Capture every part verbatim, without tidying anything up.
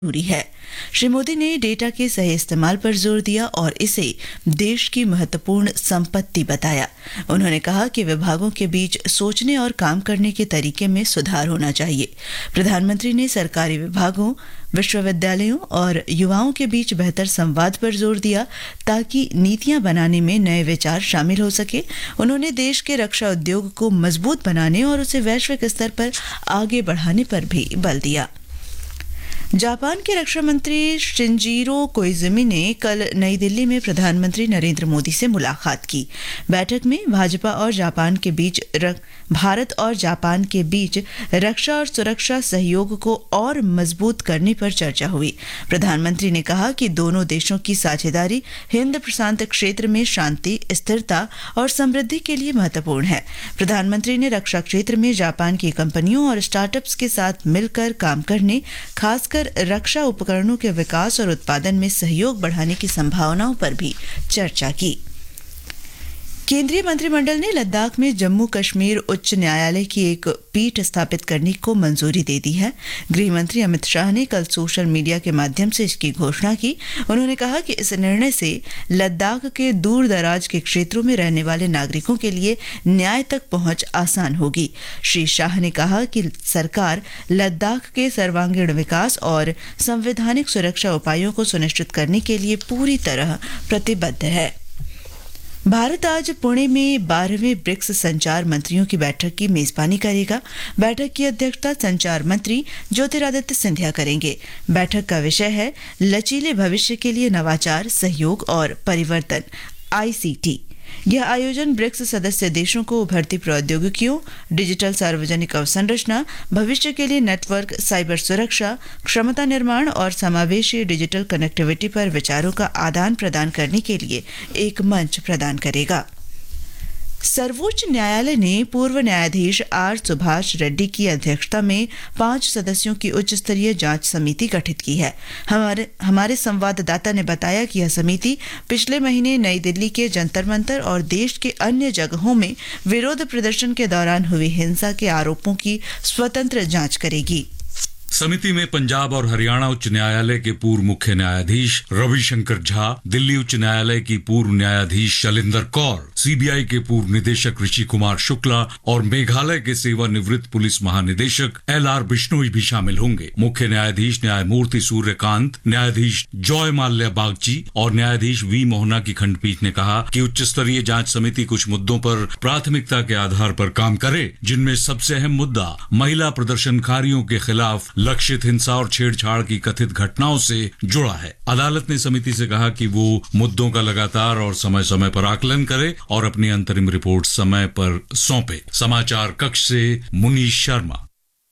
जरूरी है। श्री मोदी ने डेटा के सही इस्तेमाल पर जोर दिया और इसे देश की महत्वपूर्ण संपत्ति बताया। उन्होंने कहा कि विभागों के बीच सोचने और काम करने के तरीके में सुधार होना चाहिए। प्रधानमंत्री ने सरकारी विभागों, विश्वविद्यालयों और युवाओं के बीच बेहतर संवाद पर जोर दिया ताकि नीतियां बनाने में नए विचार शामिल हो सके। उन्होंने देश के रक्षा उद्योग को मजबूत बनाने और उसे वैश्विक स्तर पर आगे बढ़ाने पर भी बल दिया। जापान के रक्षा मंत्री शिंजीरो कोइजुमी ने कल नई दिल्ली में प्रधानमंत्री नरेंद्र मोदी से मुलाकात की। बैठक में भाजपा और जापान के बीच भारत और जापान के बीच रक्षा और सुरक्षा सहयोग को और मजबूत करने पर चर्चा हुई। प्रधानमंत्री ने कहा कि दोनों देशों की साझेदारी हिंद प्रशांत क्षेत्र में शांति, स्थिरता और समृद्धि के लिए महत्वपूर्ण है। प्रधानमंत्री ने रक्षा क्षेत्र में जापान की कंपनियों और स्टार्टअप्स के साथ मिलकर काम करने, खासकर रक्षा उपकरणों के विकास और उत्पादन में सहयोग बढ़ाने की संभावनाओं पर भी चर्चा की। केंद्रीय मंत्रिमंडल ने लद्दाख में जम्मू कश्मीर उच्च न्यायालय की एक पीठ स्थापित करने को मंजूरी दे दी है। गृह मंत्री अमित शाह ने कल सोशल मीडिया के माध्यम से इसकी घोषणा की। उन्होंने कहा कि इस निर्णय से लद्दाख के दूर दराज के क्षेत्रों में रहने वाले नागरिकों के लिए न्याय तक पहुंच आसान होगी। श्री शाह ने कहा कि सरकार लद्दाख के सर्वांगीण विकास और संवैधानिक सुरक्षा उपायों को सुनिश्चित करने के लिए पूरी तरह प्रतिबद्ध है। भारत आज पुणे में बारहवें ब्रिक्स संचार मंत्रियों की बैठक की मेजबानी करेगा। बैठक की अध्यक्षता संचार मंत्री ज्योतिरादित्य सिंधिया करेंगे। बैठक का विषय है लचीले भविष्य के लिए नवाचार, सहयोग और परिवर्तन, आई सी टी। यह आयोजन ब्रिक्स सदस्य देशों को उभरती प्रौद्योगिकियों, डिजिटल सार्वजनिक अवसंरचना, भविष्य के लिए नेटवर्क, साइबर सुरक्षा, क्षमता निर्माण और समावेशी डिजिटल कनेक्टिविटी पर विचारों का आदान प्रदान करने के लिए एक मंच प्रदान करेगा। सर्वोच्च न्यायालय ने पूर्व न्यायाधीश आर सुभाष रेड्डी की अध्यक्षता में पांच सदस्यों की उच्च स्तरीय जांच समिति गठित की है। हमारे हमारे संवाददाता ने बताया कि यह समिति पिछले महीने नई दिल्ली के जंतर मंतर और देश के अन्य जगहों में विरोध प्रदर्शन के दौरान हुई हिंसा के आरोपों की स्वतंत्र जांच करेगी। समिति में पंजाब और हरियाणा उच्च न्यायालय के पूर्व मुख्य न्यायाधीश रविशंकर झा, दिल्ली उच्च न्यायालय की पूर्व न्यायाधीश शैलेंद्र कौर, सीबीआई के पूर्व निदेशक ऋषि कुमार शुक्ला और मेघालय के सेवानिवृत्त पुलिस महानिदेशक एल आर बिश्नोई भी शामिल होंगे। मुख्य न्यायाधीश न्यायमूर्ति सूर्यकांत, न्यायाधीश जॉय माल्या बागची और न्यायाधीश वी मोहना की खंडपीठ ने कहा कि उच्च स्तरीय जांच समिति कुछ मुद्दों पर प्राथमिकता के आधार पर काम करे, जिनमें सबसे अहम मुद्दा महिला प्रदर्शनकारियों के खिलाफ लक्षित हिंसा और छेड़छाड़ की कथित घटनाओं से जुड़ा है। अदालत ने समिति से कहा कि वो मुद्दों का लगातार और समय समय पर आकलन करे और अपनी अंतरिम रिपोर्ट समय पर सौंपे। समाचार कक्ष से मुनीश शर्मा।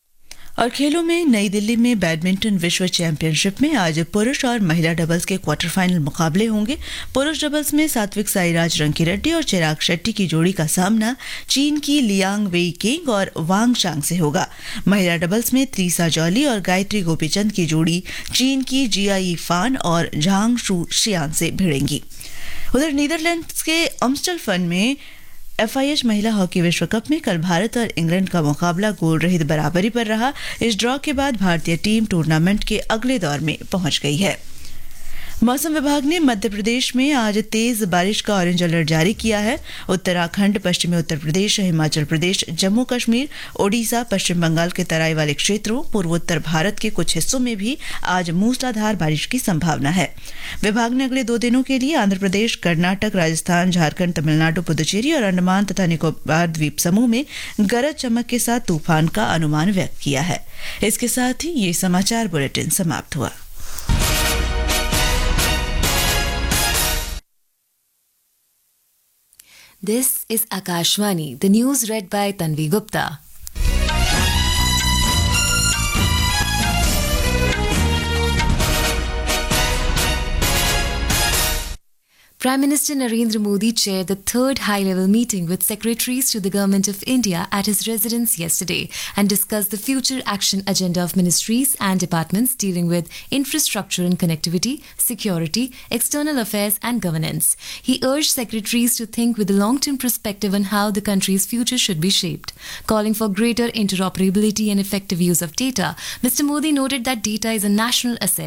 और खेलों में नई दिल्ली में बैडमिंटन विश्व चैंपियनशिप में आज पुरुष और महिला डबल्स के क्वार्टर फाइनल मुकाबले होंगे। पुरुष डबल्स में सात्विक साईराज रंकीरेड्डी और चिराग शेट्टी की जोड़ी का सामना चीन की लियांग वेई किंग और वांग शांग से होगा। महिला डबल्स में त्रिसा जॉली और गायत्री गोपीचंद की जोड़ी चीन की जियाई फान और झांग शू शियान से भिड़ेंगी। उधर नीदरलैंड्स के अम्स्टलफन में एफ आई एच महिला हॉकी विश्व कप में कल भारत और इंग्लैंड का मुकाबला गोल रहित बराबरी पर रहा। इस ड्रॉ के बाद भारतीय टीम टूर्नामेंट के अगले दौर में पहुंच गई है। मौसम विभाग ने मध्य प्रदेश में आज तेज बारिश का ऑरेंज अलर्ट जारी किया है। उत्तराखंड, पश्चिमी उत्तर प्रदेश, हिमाचल प्रदेश, जम्मू कश्मीर, ओडिशा, पश्चिम बंगाल के तराई वाले क्षेत्रों, पूर्वोत्तर भारत के कुछ हिस्सों में भी आज मूसलाधार बारिश की संभावना है। विभाग ने अगले दो दिनों के लिए आंध्र प्रदेश, कर्नाटक, राजस्थान, झारखंड, तमिलनाडु, पुदुचेरी और अंडमान तथा निकोबार द्वीप समूह में गरज चमक के साथ तूफान का अनुमान व्यक्त किया है। इसके साथ ही ये समाचार बुलेटिन समाप्त हुआ। This is Akashvani, the news read by Tanvi Gupta. Prime Minister Narendra Modi chaired the third high-level meeting with secretaries to the Government of India at his residence yesterday and discussed the future action agenda of ministries and departments dealing with infrastructure and connectivity, security, external affairs and governance. He urged secretaries to think with a long-term perspective on how the country's future should be shaped. Calling for greater interoperability and effective use of data, Mister Modi noted that data is a national asset